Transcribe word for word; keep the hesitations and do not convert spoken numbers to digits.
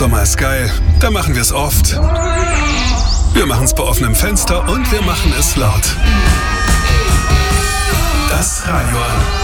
Sommer ist geil. Da machen wir es oft. Wir machen es bei offenem Fenster und wir machen es laut. Das Radio an.